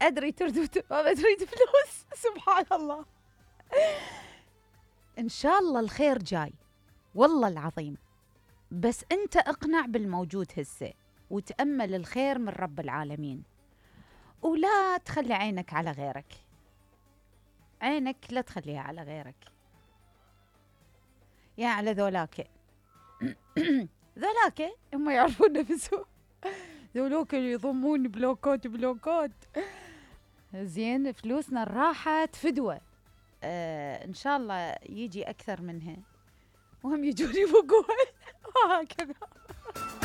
أدري ما تريد فلوس. سبحان الله. إن شاء الله الخير جاي، والله العظيم، بس أنت اقنع بالموجود هسه وتأمل الخير من رب العالمين، ولا تخلي عينك على غيرك. عينك لا تخليها على غيرك، يا على ذولاك. ذولاك هم يعرفون نفسهم، ذولوك اللي يضمون بلوكات بلوكات. زين، فلوسنا راحت فدوة. إن شاء الله يجي أكثر منها، وهم يجون يفوقون. وهكذا.